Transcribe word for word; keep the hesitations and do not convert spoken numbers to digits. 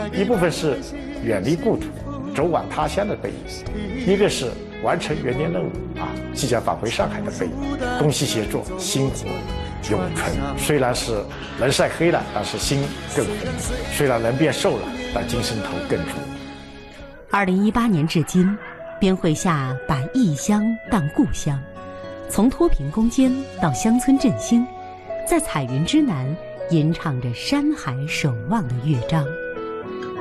一部分是远离故土、走往他乡的背影，一个是完成元年任务啊，即将返回上海的背影。公西协作，薪火永存。虽然是人晒黑了，但是心更红；虽然人变瘦了，但精神头更足。 二零一八年至今，边会下把异乡当故乡，从脱贫攻坚到乡村振兴，在彩云之南吟唱着山海守望的乐章。